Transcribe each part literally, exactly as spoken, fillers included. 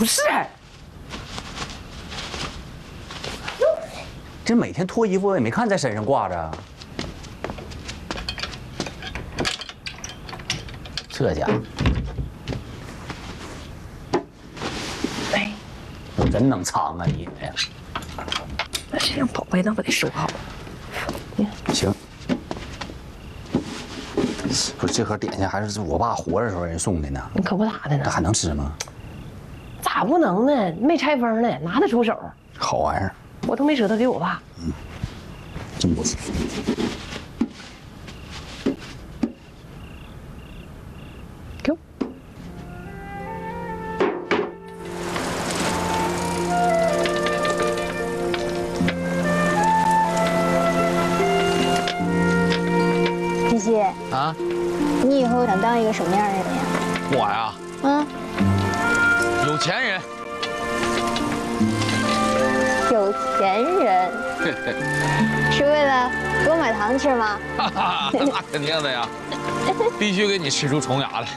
不是。这每天脱衣服我也没看在身上挂着。这家伙， 哎， 我真能藏啊你！哎呀， 那这样宝贝，那我得收好。 行。不是这盒点心还是我爸活着时候人送的呢？ 你可不咋的呢。 那还能吃吗？ 咋不能呢？没拆封呢，拿得出手。 好玩意儿。 我都没舍得给我爸。 嗯，真不错。 给我。 西西啊， 你以后想当一个什么样的人呀？ 我呀， 嗯， 有钱人。 有钱人是为了给我买糖吃吗？ 哈哈，那肯定的呀，必须给你吃出虫牙来。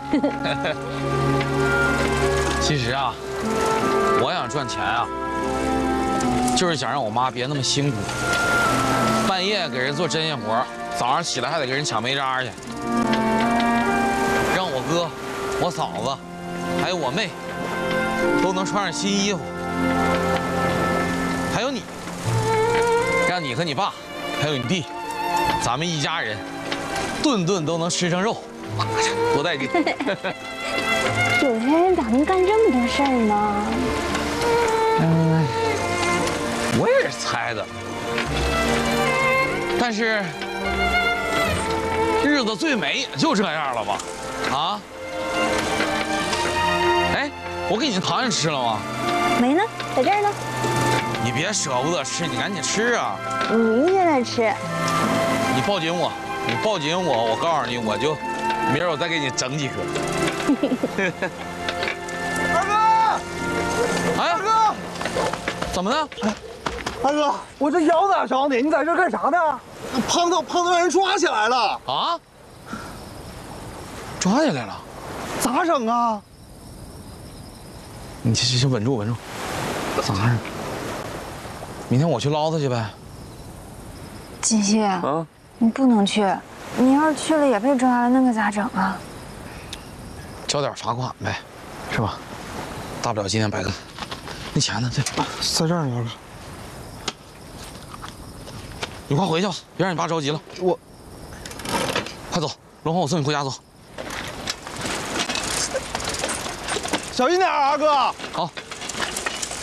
其实啊，我想赚钱啊，就是想让我妈别那么辛苦，半夜给人做针线活，早上起来还得给人抢煤渣去，让我哥、我嫂子还有我妹都能穿上新衣服。 还有你，让你和你爸，还有你弟，咱们一家人，顿顿都能吃上肉，多带劲！ 有钱人咋能干这么多事儿呢？ 嗯，我也是猜的，但是日子最美也就这样了吧？啊？哎，我给你的糖你吃了吗？ 没呢，在这儿呢。 你别舍不得吃，你赶紧吃啊！ 你明天再吃。 你抱紧我，你抱紧我，我告诉你，我就明儿我再给你整几颗。 二哥， 哎， 二哥， 怎么了？ 二哥，我这腰咋着呢？你在这干啥呢？胖头胖头让人抓起来了啊！抓起来了？ 咋整啊？ 你先先稳住，稳住。咋整？明天我去捞他去呗。 金熙， 啊， 你不能去，你要是去了也被抓了，那可咋整啊？ 交点罚款呗，是吧？大不了今天白干。那钱呢？这在这儿呢，二哥。 你快回去吧，别让你爸着急了。 我， 快走，龙华，我送你回家走。 小心点，二哥。 好。